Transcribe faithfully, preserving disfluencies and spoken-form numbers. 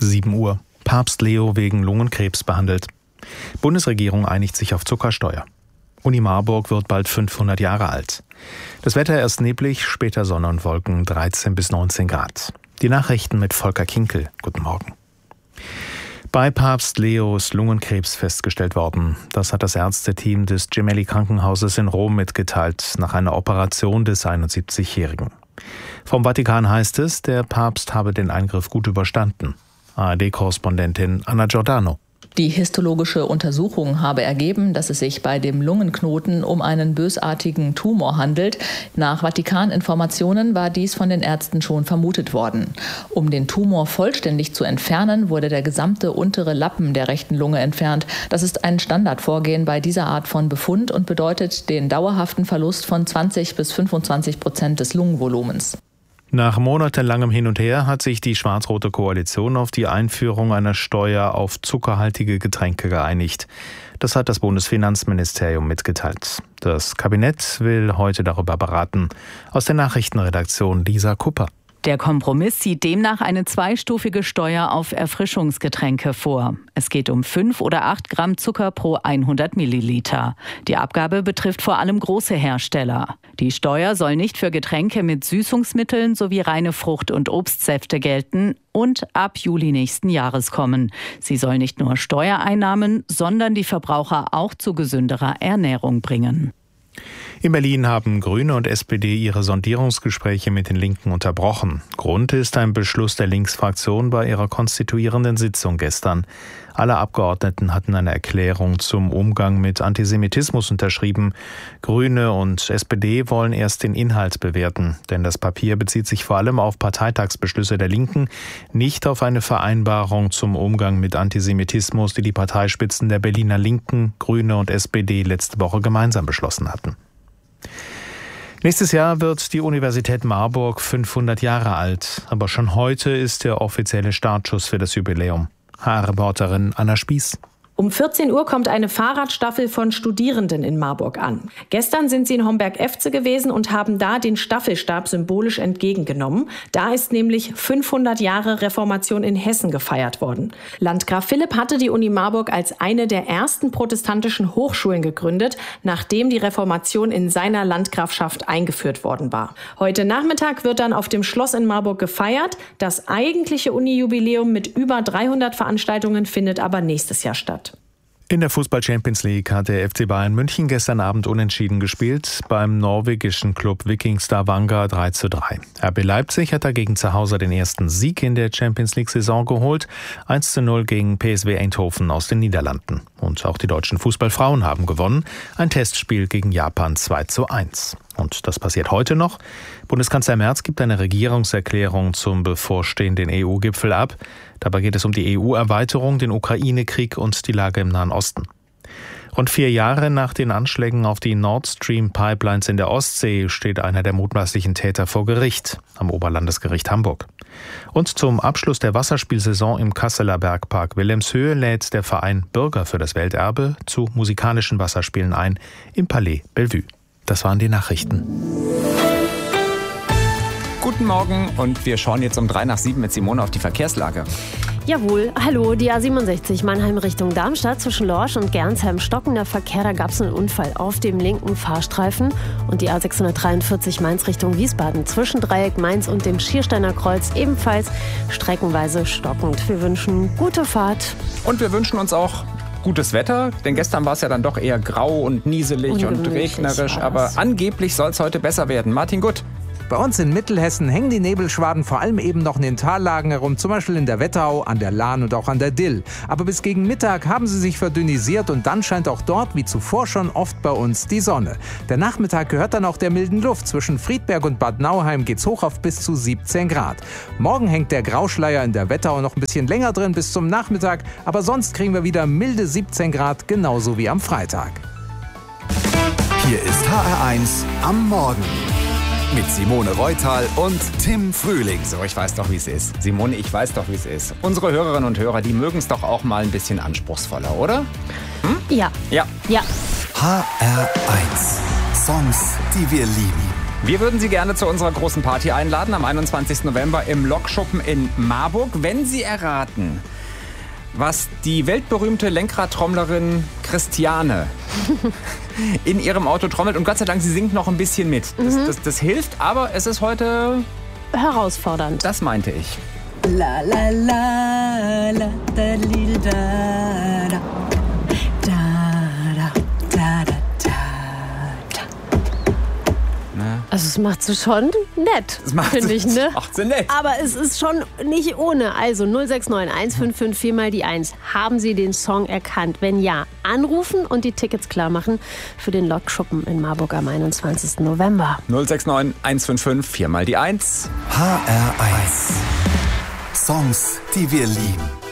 sieben Uhr. Papst Leo wegen Lungenkrebs behandelt. Bundesregierung einigt sich auf Zuckersteuer. Uni Marburg wird bald fünfhundert Jahre alt. Das Wetter erst neblig, später Sonne und Wolken, dreizehn bis neunzehn Grad. Die Nachrichten mit Volker Kinkel. Guten Morgen. Bei Papst Leo ist Lungenkrebs festgestellt worden. Das hat das Ärzteteam des Gemelli Krankenhauses in Rom mitgeteilt, nach einer Operation des einundsiebzigjährigen. Vom Vatikan heißt es, der Papst habe den Eingriff gut überstanden. A R D-Korrespondentin Anna Giordano. Die histologische Untersuchung habe ergeben, dass es sich bei dem Lungenknoten um einen bösartigen Tumor handelt. Nach Vatikaninformationen war dies von den Ärzten schon vermutet worden. Um den Tumor vollständig zu entfernen, wurde der gesamte untere Lappen der rechten Lunge entfernt. Das ist ein Standardvorgehen bei dieser Art von Befund und bedeutet den dauerhaften Verlust von zwanzig bis fünfundzwanzig Prozent des Lungenvolumens. Nach monatelangem Hin und Her hat sich die schwarz-rote Koalition auf die Einführung einer Steuer auf zuckerhaltige Getränke geeinigt. Das hat das Bundesfinanzministerium mitgeteilt. Das Kabinett will heute darüber beraten. Aus der Nachrichtenredaktion Lisa Kupper. Der Kompromiss sieht demnach eine zweistufige Steuer auf Erfrischungsgetränke vor. Es geht um fünf oder acht Gramm Zucker pro hundert Milliliter. Die Abgabe betrifft vor allem große Hersteller. Die Steuer soll nicht für Getränke mit Süßungsmitteln sowie reine Frucht- und Obstsäfte gelten und ab Juli nächsten Jahres kommen. Sie soll nicht nur Steuereinnahmen, sondern die Verbraucher auch zu gesünderer Ernährung bringen. In Berlin haben Grüne und S P D ihre Sondierungsgespräche mit den Linken unterbrochen. Grund ist ein Beschluss der Linksfraktion bei ihrer konstituierenden Sitzung gestern. Alle Abgeordneten hatten eine Erklärung zum Umgang mit Antisemitismus unterschrieben. Grüne und S P D wollen erst den Inhalt bewerten, denn das Papier bezieht sich vor allem auf Parteitagsbeschlüsse der Linken, nicht auf eine Vereinbarung zum Umgang mit Antisemitismus, die die Parteispitzen der Berliner Linken, Grüne und S P D letzte Woche gemeinsam beschlossen hatten. Nächstes Jahr wird die Universität Marburg fünfhundert Jahre alt. Aber schon heute ist der offizielle Startschuss für das Jubiläum. H R-Reporterin Anna Spieß. Um vierzehn Uhr kommt eine Fahrradstaffel von Studierenden in Marburg an. Gestern sind sie in Homberg-Efze gewesen und haben da den Staffelstab symbolisch entgegengenommen. Da ist nämlich fünfhundert Jahre Reformation in Hessen gefeiert worden. Landgraf Philipp hatte die Uni Marburg als eine der ersten protestantischen Hochschulen gegründet, nachdem die Reformation in seiner Landgrafschaft eingeführt worden war. Heute Nachmittag wird dann auf dem Schloss in Marburg gefeiert. Das eigentliche Uni-Jubiläum mit über dreihundert Veranstaltungen findet aber nächstes Jahr statt. In der Fußball-Champions League hat der F C Bayern München gestern Abend unentschieden gespielt, beim norwegischen Club Viking Stavanger drei zu drei. R B Leipzig hat dagegen zu Hause den ersten Sieg in der Champions League-Saison geholt, eins zu null gegen P S V Eindhoven aus den Niederlanden. Und auch die deutschen Fußballfrauen haben gewonnen, ein Testspiel gegen Japan zwei zu eins. Und das passiert heute noch. Bundeskanzler Merz gibt eine Regierungserklärung zum bevorstehenden E U-Gipfel ab. Dabei geht es um die E U-Erweiterung, den Ukraine-Krieg und die Lage im Nahen Osten. Rund vier Jahre nach den Anschlägen auf die Nord Stream-Pipelines in der Ostsee steht einer der mutmaßlichen Täter vor Gericht am Oberlandesgericht Hamburg. Und zum Abschluss der Wasserspielsaison im Kasseler Bergpark Wilhelmshöhe lädt der Verein Bürger für das Welterbe zu musikalischen Wasserspielen ein im Palais Bellevue. Das waren die Nachrichten. Guten Morgen und wir schauen jetzt um drei nach sieben mit Simone auf die Verkehrslage. Jawohl, hallo, die A siebenundsechzig Mannheim Richtung Darmstadt zwischen Lorsch und Gernsheim stockender Verkehr, da gab es einen Unfall auf dem linken Fahrstreifen und die A sechshundertdreiundvierzig Mainz Richtung Wiesbaden zwischen Dreieck Mainz und dem Schiersteiner Kreuz ebenfalls streckenweise stockend. Wir wünschen gute Fahrt. Und wir wünschen uns auch gutes Wetter, denn gestern war es ja dann doch eher grau und nieselig und regnerisch, aber angeblich soll es heute besser werden. Martin Gutt. Bei uns in Mittelhessen hängen die Nebelschwaden vor allem eben noch in den Tallagen herum, zum Beispiel in der Wetterau, an der Lahn und auch an der Dill. Aber bis gegen Mittag haben sie sich verdünnisiert und dann scheint auch dort, wie zuvor schon oft bei uns, die Sonne. Der Nachmittag gehört dann auch der milden Luft. Zwischen Friedberg und Bad Nauheim geht's hoch auf bis zu siebzehn Grad. Morgen hängt der Grauschleier in der Wetterau noch ein bisschen länger drin bis zum Nachmittag, aber sonst kriegen wir wieder milde siebzehn Grad, genauso wie am Freitag. Hier ist H R eins am Morgen. Mit Simone Reutal und Tim Frühling. So, ich weiß doch, wie es ist. Simone, ich weiß doch, wie es ist. Unsere Hörerinnen und Hörer, die mögen es doch auch mal ein bisschen anspruchsvoller, oder? Hm? Ja. Ja. Ja. H R eins. Songs, die wir lieben. Wir würden Sie gerne zu unserer großen Party einladen am einundzwanzigsten November im Lokschuppen in Marburg. Wenn Sie erraten, was die weltberühmte Lenkradtrommlerin Christiane in ihrem Auto trommelt, und Gott sei Dank, sie singt noch ein bisschen mit. Das, mhm. das, das hilft, aber es ist heute herausfordernd. Das meinte ich. La la la la da li da da da da da da. Also es macht sie schon nett, finde ich, ne? Macht sie nett. Aber es ist schon nicht ohne. Also null sechs neun eins fünf fünf vier mal die eins. Haben Sie den Song erkannt? Wenn ja, anrufen und die Tickets klar machen für den Lokschuppen in Marburg am einundzwanzigsten November. null sechs neun eins fünf fünf vier mal die eins. H R eins. Songs, die wir lieben.